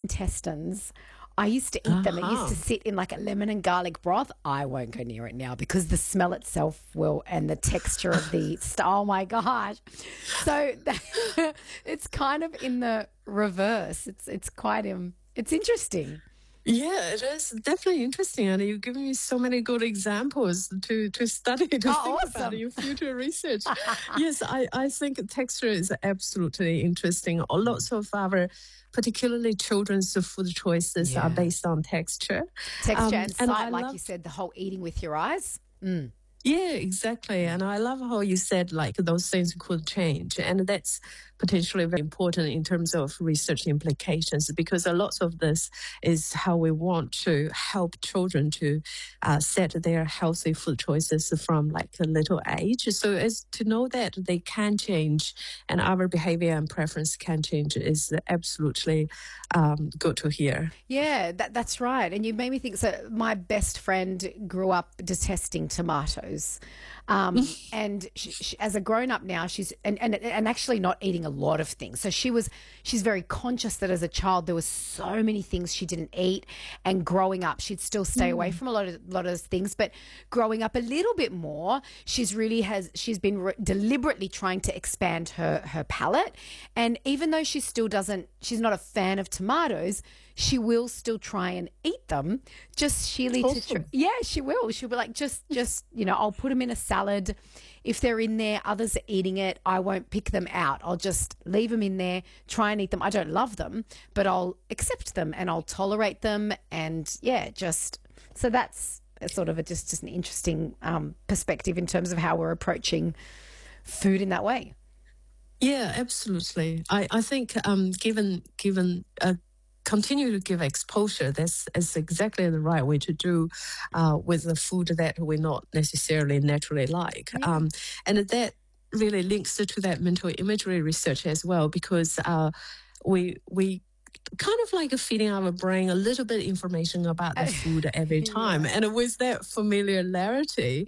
intestines. I used to eat them. It used to sit in like a lemon and garlic broth. I won't go near it now because the smell itself will, and the texture of the oh my gosh. So it's kind of in the reverse. It's quite it's interesting. Yeah, it is definitely interesting, and you've given me so many good examples to study, to think about in your future research. Yes, I think texture is absolutely interesting. Lots of our, particularly children's food choices are based on texture. Texture and sight, like you said, the whole eating with your eyes. Yeah, exactly. And I love how you said like those things could change. And that's potentially very important in terms of research implications, because a lot of this is how we want to help children to set their healthy food choices from like a little age. So as to know that they can change and our behavior and preference can change is absolutely good to hear. Yeah, that's right. And you made me think, so my best friend grew up detesting tomatoes. And she, as a grown-up now, she's and actually not eating a lot of things. So she's very conscious that as a child there was so many things she didn't eat, and growing up she'd still stay away from a lot of those things. But growing up a little bit more, she's been deliberately trying to expand her palate. And even though she's not a fan of tomatoes, she will still try and eat them, just sheerly to try. Yeah, she will. She'll be like, just I'll put them in a salad. If they're in there, others are eating it, I won't pick them out. I'll just leave them in there, try and eat them. I don't love them, but I'll accept them and I'll tolerate them. And yeah, so that's sort of just an interesting perspective in terms of how we're approaching food in that way. Yeah, absolutely. I think given continue to give exposure, that's exactly the right way to do with the food that we not necessarily naturally like. Yeah. And that really links to that mental imagery research as well, because we kind of like feeding our brain a little bit information about the food every time. Yeah. And with that familiarity,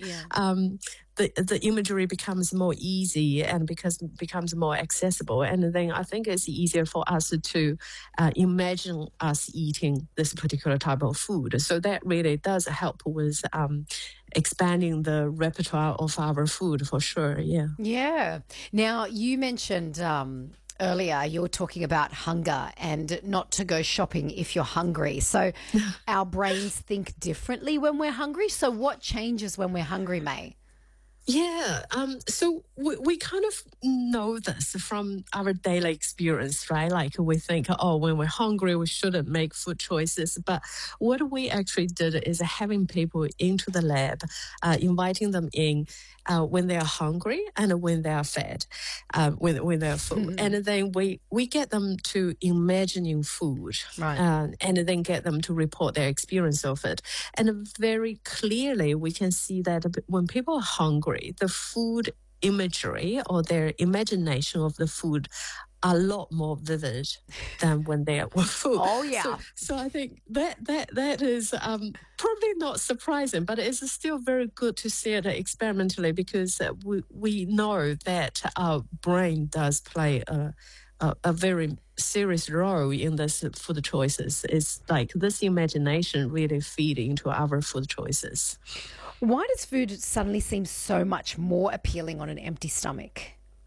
the imagery becomes more easy and becomes more accessible. And then I think it's easier for us to imagine us eating this particular type of food. So that really does help with expanding the repertoire of our food for sure. Yeah. Yeah. Now, you mentioned earlier you were talking about hunger and not to go shopping if you're hungry. So our brains think differently when we're hungry. So what changes when we're hungry, May? Yeah, so we kind of know this from our daily experience, right? Like we think, when we're hungry, we shouldn't make food choices. But what we actually did is having people into the lab, inviting them in when they are hungry and when they are fed, when they are full. And then we get them to imagining food, right. And then get them to report their experience of it. And very clearly, we can see that when people are hungry, the food imagery or their imagination of the food are a lot more vivid than when they were full. Oh, yeah. So I think that is probably not surprising, but it's still very good to see it experimentally, because we know that our brain does play a very serious role in this food choices. It's like this imagination really feed into our food choices. Why does food suddenly seem so much more appealing on an empty stomach?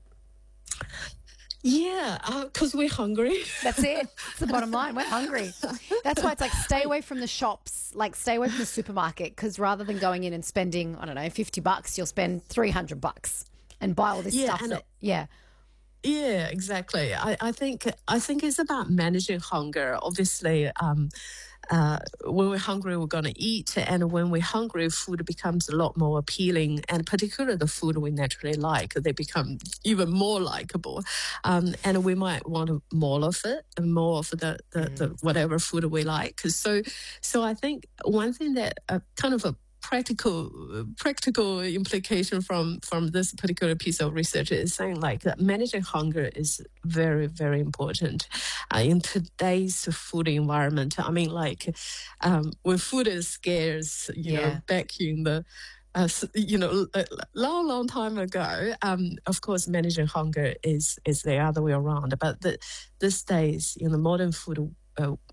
Yeah, because we're hungry. That's it. It's the bottom line. We're hungry. That's why it's like stay away from the shops, like stay away from the supermarket, because rather than going in and spending, I don't know, $50, you'll spend $300 and buy all this stuff. Yeah, exactly. I think it's about managing hunger. Obviously, when we're hungry, we're going to eat. And when we're hungry, food becomes a lot more appealing. And particularly the food we naturally like, they become even more likable. And we might want more of it and more of the whatever food we like. So I think one thing that kind of a practical implication from this particular piece of research is saying like that managing hunger is very, very important in today's food environment. I mean, like when food is scarce, you know, back in the a long time ago, of course, managing hunger is the other way around. But these days, in the modern food